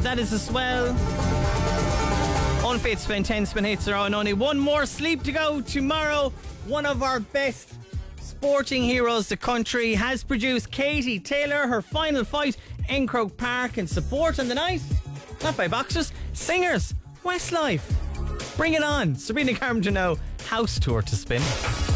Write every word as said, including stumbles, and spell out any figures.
That is as well. Unfit spin, ten spin hits are on. Only one more sleep to go tomorrow. One of our best sporting heroes the country has produced Katie Taylor, her final fight in Croke Park, in support on the night, not by boxers, singers, Westlife. Bring it on. Sabrina Carpenter House Tour to spin.